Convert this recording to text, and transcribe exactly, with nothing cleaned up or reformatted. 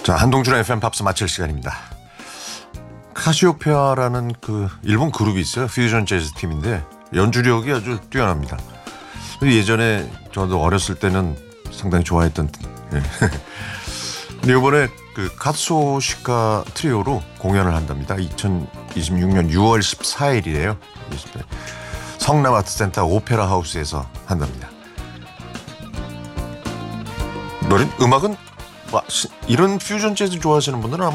자, 한동준의 에프엠 팝스 마칠 시간입니다. 카시오페아라는 그 일본 그룹이 있어요. 퓨전 재즈 팀인데 연주력이 아주 뛰어납니다. 예전에 저도 어렸을 때는 상당히 좋아했던. 예. 근데 이번에 그 카츠오시카 트리오로 공연을 한답니다. 이천이십육 년 유월 십사일이래요. 성남 아트센터 오페라 하우스에서 한답니다. 노래 음악은 와, 이런 퓨전 재즈 좋아하시는 분들은 아마